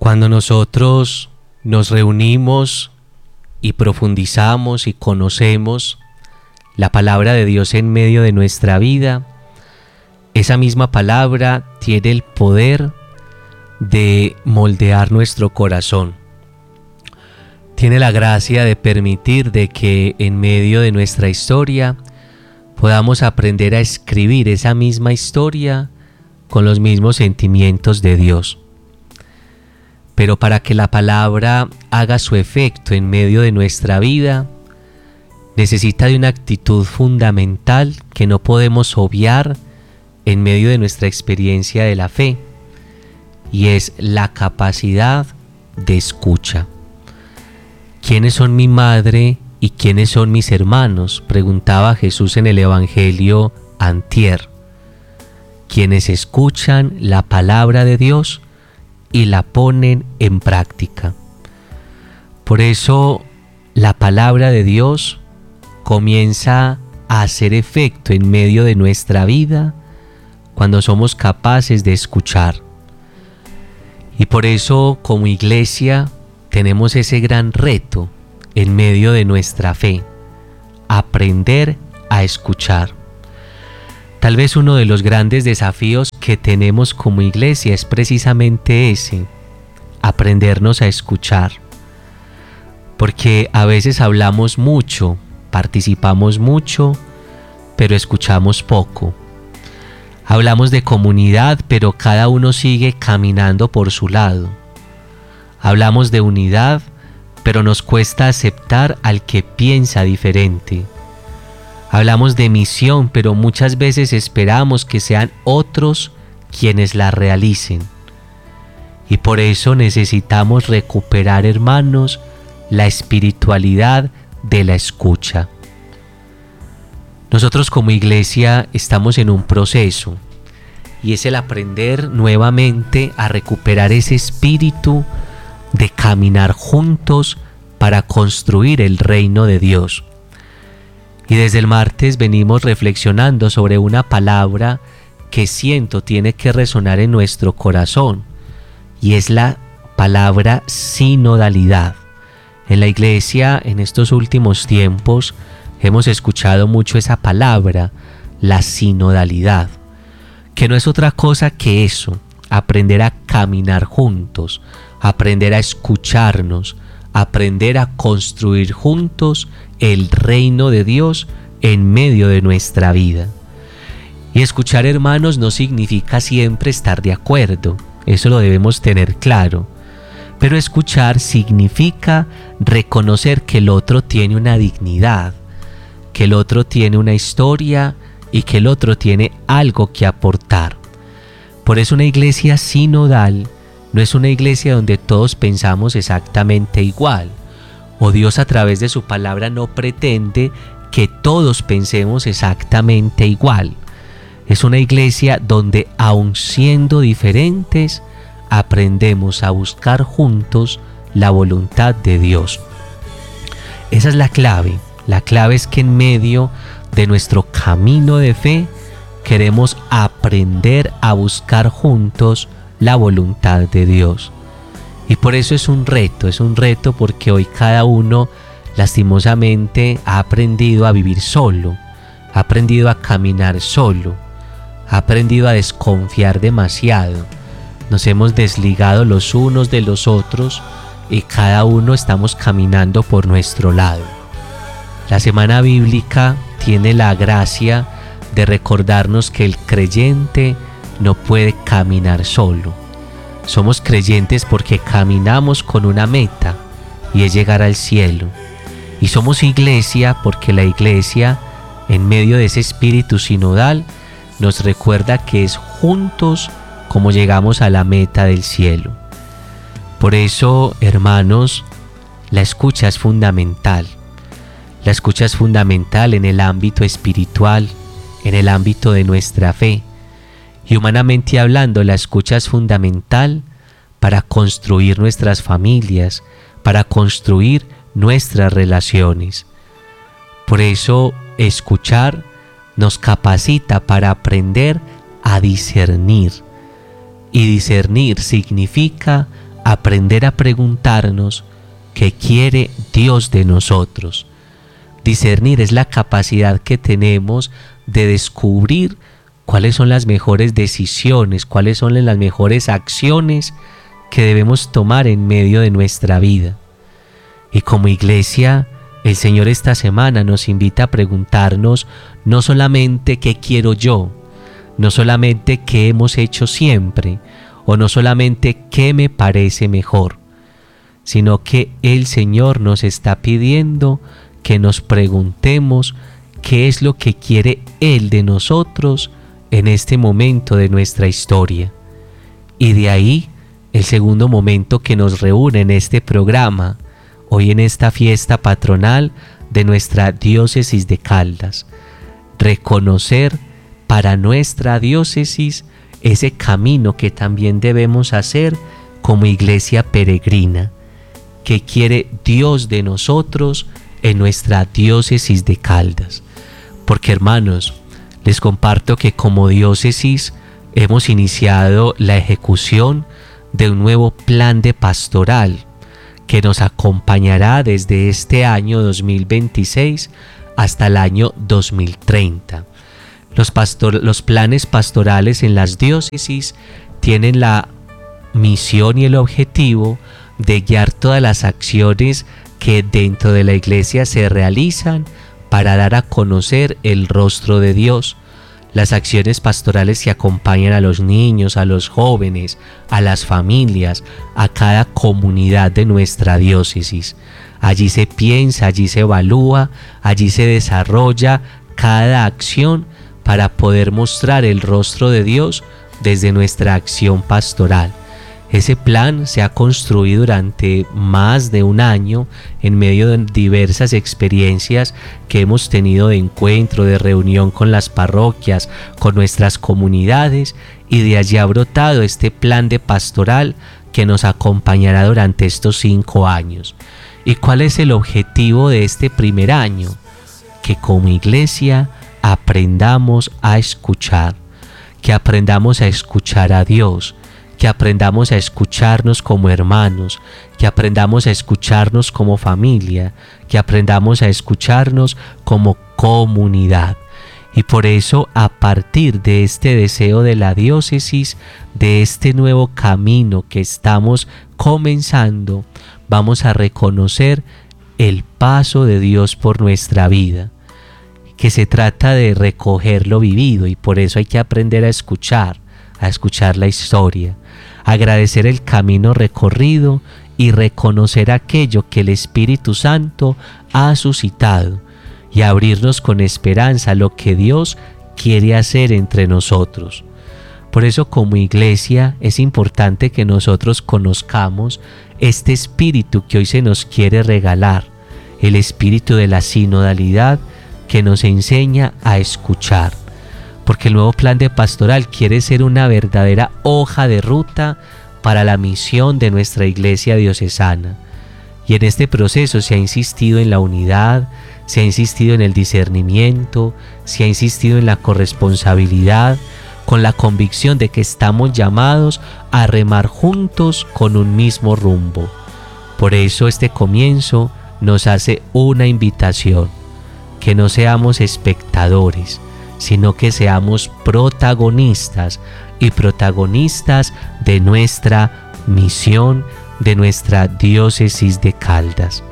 Cuando nosotros nos reunimos y profundizamos y conocemos la palabra de Dios en medio de nuestra vida, esa misma palabra tiene el poder de moldear nuestro corazón. Tiene la gracia de permitir de que en medio de nuestra historia podamos aprender a escribir esa misma historia con los mismos sentimientos de Dios. Pero para que la palabra haga su efecto en medio de nuestra vida, necesita de una actitud fundamental que no podemos obviar en medio de nuestra experiencia de la fe, y es la capacidad de escucha. ¿Quiénes son mi madre y quiénes son mis hermanos?, preguntaba Jesús en el Evangelio antier. Quienes escuchan la palabra de Dios y la ponen en práctica. Por eso la palabra de Dios comienza a hacer efecto en medio de nuestra vida cuando somos capaces de escuchar. Y por eso como iglesia tenemos ese gran reto en medio de nuestra fe: aprender a escuchar. Tal vez uno de los grandes desafíos que tenemos como iglesia es precisamente ese: aprendernos a escuchar. Porque a veces hablamos mucho, participamos mucho, pero escuchamos poco. Hablamos de comunidad, pero cada uno sigue caminando por su lado. Hablamos de unidad, pero nos cuesta aceptar al que piensa diferente. Hablamos de misión, pero muchas veces esperamos que sean otros quienes la realicen. Y por eso necesitamos recuperar, hermanos, la espiritualidad de la escucha. Nosotros como iglesia estamos en un proceso, y es el aprender nuevamente a recuperar ese espíritu de caminar juntos para construir el reino de Dios. Y desde el martes venimos reflexionando sobre una palabra que siento tiene que resonar en nuestro corazón, y es la palabra sinodalidad. En la iglesia, en estos últimos tiempos, hemos escuchado mucho esa palabra, la sinodalidad, que no es otra cosa que eso: aprender a caminar juntos, aprender a escucharnos, aprender a construir juntos el reino de Dios en medio de nuestra vida. Y escuchar, hermanos, no significa siempre estar de acuerdo, eso lo debemos tener claro. Pero escuchar significa reconocer que el otro tiene una dignidad, que el otro tiene una historia y que el otro tiene algo que aportar. Por eso una iglesia sinodal no es una iglesia donde todos pensamos exactamente igual, o Dios a través de su palabra no pretende que todos pensemos exactamente igual. Es una iglesia donde, aun siendo diferentes, aprendemos a buscar juntos la voluntad de Dios. Esa es la clave. La clave es que en medio de nuestro camino de fe queremos aprender a buscar juntos la voluntad de Dios. Y por eso es un reto porque hoy cada uno lastimosamente ha aprendido a vivir solo, ha aprendido a caminar solo, ha aprendido a desconfiar demasiado. Nos hemos desligado los unos de los otros y cada uno estamos caminando por nuestro lado. La semana bíblica tiene la gracia de recordarnos que el creyente no puede caminar solo. Somos creyentes porque caminamos con una meta, y es llegar al cielo. Y somos iglesia porque la iglesia, en medio de ese espíritu sinodal, nos recuerda que es juntos como llegamos a la meta del cielo. Por eso, hermanos, la escucha es fundamental. La escucha es fundamental en el ámbito espiritual, en el ámbito de nuestra fe. Y humanamente hablando, la escucha es fundamental para construir nuestras familias, para construir nuestras relaciones. Por eso, escuchar nos capacita para aprender a discernir. Y discernir significa aprender a preguntarnos qué quiere Dios de nosotros. Discernir es la capacidad que tenemos de descubrir cuáles son las mejores decisiones, cuáles son las mejores acciones que debemos tomar en medio de nuestra vida. Y como iglesia, el Señor esta semana nos invita a preguntarnos no solamente qué quiero yo, no solamente qué hemos hecho siempre, o no solamente qué me parece mejor, sino que el Señor nos está pidiendo que nos preguntemos qué es lo que quiere Él de nosotros en este momento de nuestra historia. Y de ahí el segundo momento que nos reúne en este programa, hoy en esta fiesta patronal de nuestra diócesis de Caldas, reconocer para nuestra diócesis ese camino que también debemos hacer como iglesia peregrina. ¿Qué quiere Dios de nosotros en nuestra diócesis de Caldas? Porque, hermanos, les comparto que como diócesis hemos iniciado la ejecución de un nuevo plan de pastoral que nos acompañará desde este año 2026 hasta el año 2030. Los planes pastorales en las diócesis tienen la misión y el objetivo de guiar todas las acciones que dentro de la iglesia se realizan para dar a conocer el rostro de Dios. Las acciones pastorales que acompañan a los niños, a los jóvenes, a las familias, a cada comunidad de nuestra diócesis. Allí se piensa, allí se evalúa, allí se desarrolla cada acción para poder mostrar el rostro de Dios desde nuestra acción pastoral. Ese plan se ha construido durante más de un año en medio de diversas experiencias que hemos tenido de encuentro, de reunión con las parroquias, con nuestras comunidades, y de allí ha brotado este plan de pastoral que nos acompañará durante estos 5 años. ¿Y cuál es el objetivo de este primer año? Que como iglesia aprendamos a escuchar, que aprendamos a escuchar a Dios, que aprendamos a escucharnos como hermanos, que aprendamos a escucharnos como familia, que aprendamos a escucharnos como comunidad. Y por eso, a partir de este deseo de la diócesis, de este nuevo camino que estamos comenzando, vamos a reconocer el paso de Dios por nuestra vida, que se trata de recoger lo vivido, y por eso hay que aprender a escuchar la historia, agradecer el camino recorrido y reconocer aquello que el Espíritu Santo ha suscitado, y abrirnos con esperanza a lo que Dios quiere hacer entre nosotros. Por eso, como iglesia, es importante que nosotros conozcamos este espíritu que hoy se nos quiere regalar, el espíritu de la sinodalidad que nos enseña a escuchar. Porque el nuevo plan de pastoral quiere ser una verdadera hoja de ruta para la misión de nuestra iglesia diocesana. Y en este proceso se ha insistido en la unidad, se ha insistido en el discernimiento, se ha insistido en la corresponsabilidad, con la convicción de que estamos llamados a remar juntos con un mismo rumbo. Por eso este comienzo nos hace una invitación, que no seamos espectadores, sino que seamos protagonistas, y protagonistas de nuestra misión, de nuestra diócesis de Caldas.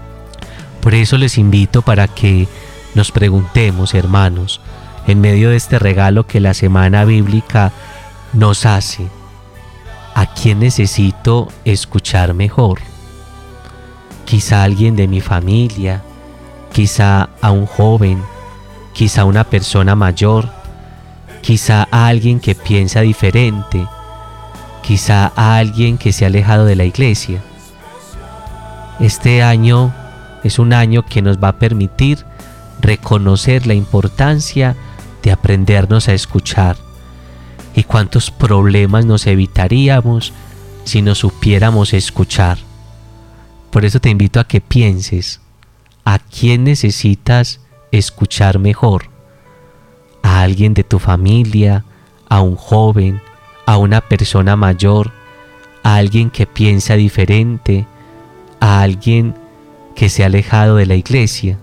Por eso les invito para que nos preguntemos, hermanos, en medio de este regalo que la semana bíblica nos hace, ¿a quién necesito escuchar mejor? Quizá a alguien de mi familia, quizá a un joven, quizá a una persona mayor, quizá a alguien que piensa diferente, quizá a alguien que se ha alejado de la iglesia. Este año es un año que nos va a permitir reconocer la importancia de aprendernos a escuchar, y cuántos problemas nos evitaríamos si nos supiéramos escuchar. Por eso te invito a que pienses, ¿a quién necesitas escuchar mejor? ¿A alguien de tu familia, a un joven, a una persona mayor, a alguien que piensa diferente, a alguien que se ha alejado de la iglesia?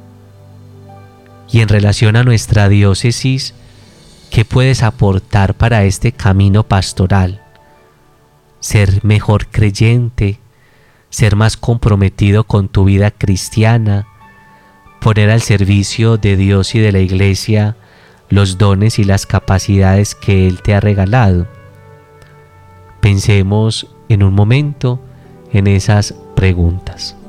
Y en relación a nuestra diócesis, ¿qué puedes aportar para este camino pastoral? Ser mejor creyente, ser más comprometido con tu vida cristiana, poner al servicio de Dios y de la iglesia los dones y las capacidades que Él te ha regalado. Pensemos en un momento en esas preguntas.